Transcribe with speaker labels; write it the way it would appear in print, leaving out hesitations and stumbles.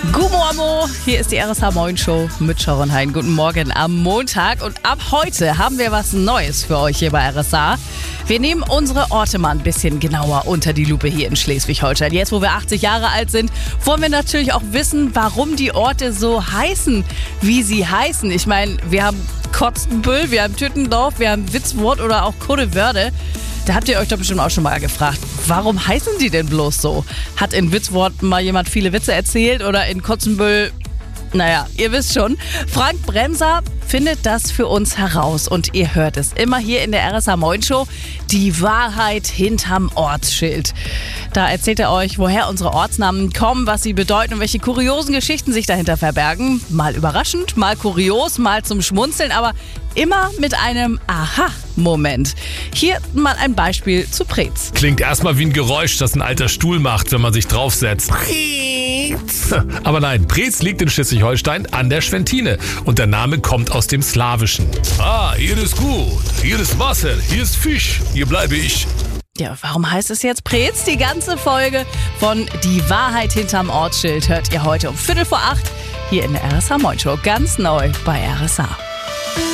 Speaker 1: Gumo, hier ist die RSH Moin Show mit Sharon Hein. Guten Morgen am Montag und ab heute haben wir was Neues für euch hier bei RSH. Wir nehmen unsere Orte mal ein bisschen genauer unter die Lupe hier in Schleswig-Holstein. Jetzt, wo wir 80 Jahre alt sind, wollen wir natürlich auch wissen, warum die Orte so heißen, wie sie heißen. Ich meine, wir haben Kotzenbüll, wir haben Tüttendorf, wir haben Witzwort oder auch Kuddewörde. Da habt ihr euch doch bestimmt auch schon mal gefragt, warum heißen die denn bloß so? Hat in Witzwort mal jemand viele Witze erzählt oder in Kotzenbüll? Naja, ihr wisst schon. Frank Bremser findet das für uns heraus und ihr hört es immer hier in der RSH Moin Show, die Wahrheit hinterm Ortsschild. Da erzählt er euch, woher unsere Ortsnamen kommen, was sie bedeuten und welche kuriosen Geschichten sich dahinter verbergen. Mal überraschend, mal kurios, mal zum Schmunzeln, aber immer mit einem Aha-Moment. Hier mal ein Beispiel zu Preetz.
Speaker 2: Klingt erstmal wie ein Geräusch, das ein alter Stuhl macht, wenn man sich draufsetzt. Aber nein, Preetz liegt in Schleswig-Holstein an der Schwentine und der Name kommt aus dem Slawischen. Hier ist gut, hier ist Wasser, hier ist Fisch, hier bleibe ich.
Speaker 1: Ja, warum heißt es jetzt Preetz? Die ganze Folge von Die Wahrheit hinterm Ortsschild hört ihr heute um 7:45 hier in der RSH Moin Show. Ganz neu bei RSH.